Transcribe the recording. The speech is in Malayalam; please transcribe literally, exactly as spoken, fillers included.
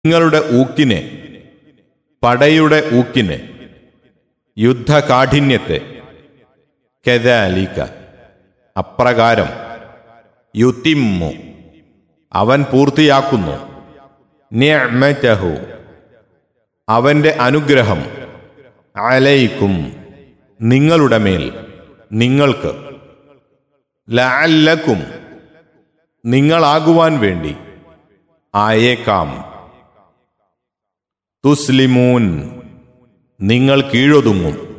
നിങ്ങളുടെ ഊക്കിനെ, പടയുടെ ഊക്കിനെ, യുദ്ധകാഠിന്യത്തെ, കദാലിക അപ്രകാരം, യുതിമ്മു അവൻ പൂർത്തിയാക്കുന്നു, നിഅ്മതഹു അവന്റെ അനുഗ്രഹം, അലൈക്കും നിങ്ങളുടെ മേൽ, നിങ്ങൾക്ക്, ലഅല്ലക്കും നിങ്ങളാകുവാൻ വേണ്ടി, ആയേക്കാം, തുസ്ലിമൂൻ നിങ്ങൾ കീഴൊതുങ്ങും.